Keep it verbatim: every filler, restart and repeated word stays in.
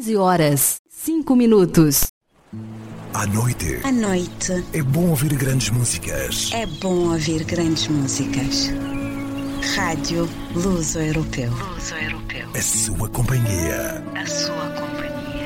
quinze horas, cinco minutos. À noite. À noite. É bom ouvir grandes músicas. É bom ouvir grandes músicas. Rádio Luso Europeu. A sua companhia. A sua companhia.